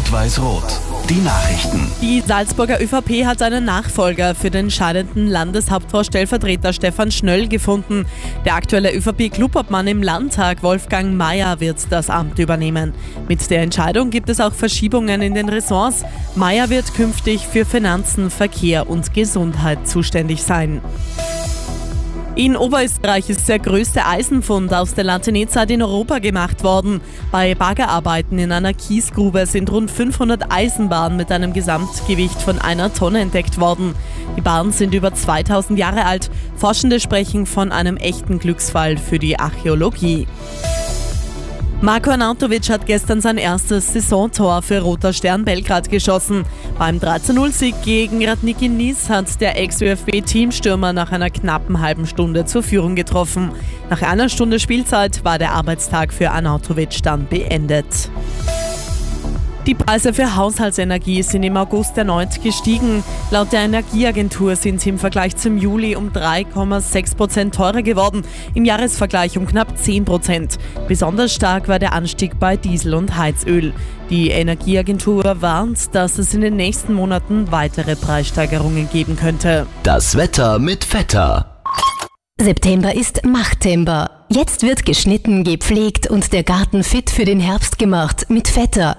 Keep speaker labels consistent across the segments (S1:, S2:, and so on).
S1: Rot-Weiß-Rot. Die Nachrichten.
S2: Die Salzburger ÖVP hat einen Nachfolger für den scheidenden Landeshauptvorstellvertreter Stefan Schnöll gefunden. Der aktuelle ÖVP-Clubobmann im Landtag, Wolfgang Mayer, wird das Amt übernehmen. Mit der Entscheidung gibt es auch Verschiebungen in den Ressorts. Mayer wird künftig für Finanzen, Verkehr und Gesundheit zuständig sein. In Oberösterreich ist der größte Eisenfund aus der Latènezeit in Europa gemacht worden. Bei Baggerarbeiten in einer Kiesgrube sind rund 500 Eisenbahnen mit einem Gesamtgewicht von 1 Tonne entdeckt worden. Die Bahnen sind über 2000 Jahre alt. Forschende sprechen von einem echten Glücksfall für die Archäologie. Marko Arnautovic hat gestern sein erstes Saisontor für Roter Stern Belgrad geschossen. Beim 3:0-Sieg gegen Radniki Nis hat der Ex-ÖFB-Teamstürmer nach einer knappen halben Stunde zur Führung getroffen. Nach einer Stunde Spielzeit war der Arbeitstag für Arnautovic dann beendet. Die Preise für Haushaltsenergie sind im August erneut gestiegen. Laut der Energieagentur sind sie im Vergleich zum Juli um 3,6% teurer geworden, im Jahresvergleich um knapp 10%. Besonders stark war der Anstieg bei Diesel und Heizöl. Die Energieagentur warnt, dass es in den nächsten Monaten weitere Preissteigerungen geben könnte.
S1: Das Wetter mit Vetter.
S3: September ist Machttember. Jetzt wird geschnitten, gepflegt und der Garten fit für den Herbst gemacht mit Vetter.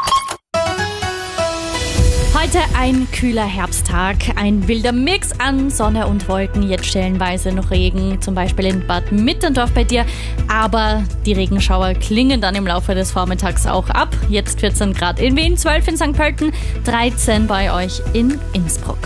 S4: Heute ein kühler Herbsttag, ein wilder Mix an Sonne und Wolken, jetzt stellenweise noch Regen, zum Beispiel in Bad Mitterndorf bei dir, aber die Regenschauer klingen dann im Laufe des Vormittags auch ab. Jetzt 14 Grad in Wien, 12 in St. Pölten, 13 bei euch in Innsbruck.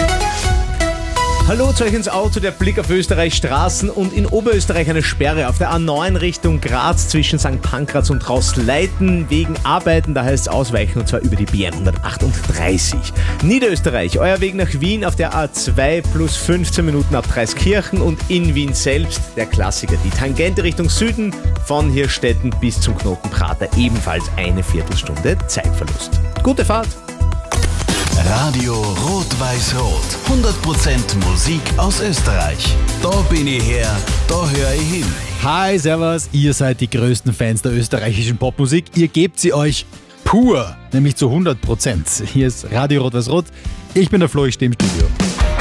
S5: Hallo zu euch ins Auto, der Blick auf Österreichs Straßen und in Oberösterreich eine Sperre auf der A9 Richtung Graz zwischen St. Pankraz und Rausleiten wegen Arbeiten, da heißt es ausweichen und zwar über die BN 138. Niederösterreich, euer Weg nach Wien auf der A2 plus 15 Minuten ab Preiskirchen und in Wien selbst der Klassiker, die Tangente Richtung Süden von Hirstetten bis zum Knoten Prater, ebenfalls eine Viertelstunde Zeitverlust. Gute Fahrt!
S1: Radio Rot-Weiß-Rot. 100% Musik aus Österreich. Da bin ich her, da höre ich hin.
S6: Hi, servus, ihr seid die größten Fans der österreichischen Popmusik. Ihr gebt sie euch pur, nämlich zu 100%. Hier ist Radio Rot-Weiß-Rot. Ich bin der Flo, ich stehe im Studio.